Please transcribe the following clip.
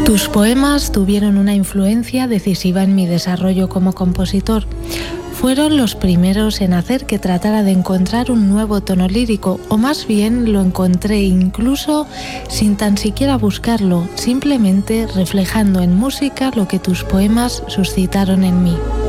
Tus poemas tuvieron una influencia decisiva en mi desarrollo como compositor. Fueron los primeros en hacer que tratara de encontrar un nuevo tono lírico, o más bien lo encontré incluso sin tan siquiera buscarlo, simplemente reflejando en música lo que tus poemas suscitaron en mí.